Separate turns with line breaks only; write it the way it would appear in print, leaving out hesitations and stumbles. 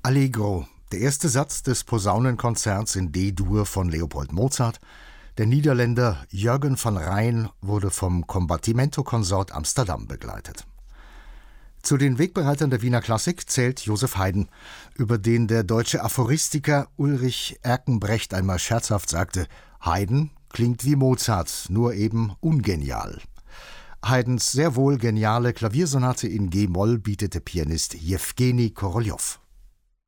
Allegro, der erste Satz des Posaunenkonzerts in D-Dur von Leopold Mozart. Der Niederländer Jürgen van Rijn wurde vom Combattimento Consort Amsterdam begleitet. Zu den Wegbereitern der Wiener Klassik zählt Joseph Haydn, über den der deutsche Aphoristiker Ulrich Erkenbrecht einmal scherzhaft sagte: Haydn klingt wie Mozart, nur eben ungenial. Haydns sehr wohl geniale Klaviersonate in G-Moll bietete Pianist Jewgeni Koroljow.